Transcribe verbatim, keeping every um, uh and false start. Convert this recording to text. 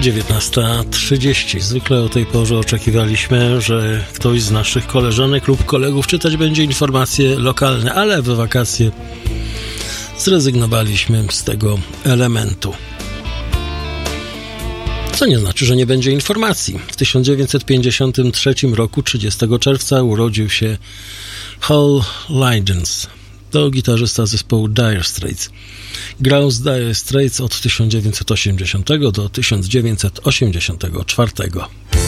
dziewiętnasta trzydzieści. Zwykle o tej porze oczekiwaliśmy, że ktoś z naszych koleżanek lub kolegów czytać będzie informacje lokalne, ale w wakacje zrezygnowaliśmy z tego elementu. Co nie znaczy, że nie będzie informacji. W tysiąc dziewięćset pięćdziesiątym trzecim roku, trzydziestego czerwca, urodził się Hal Lidens. To gitarzysta zespołu Dire Straits. Grał z Dire Straits od tysiąc dziewięćset osiemdziesiątego do tysiąc dziewięćset osiemdziesiątego czwartego.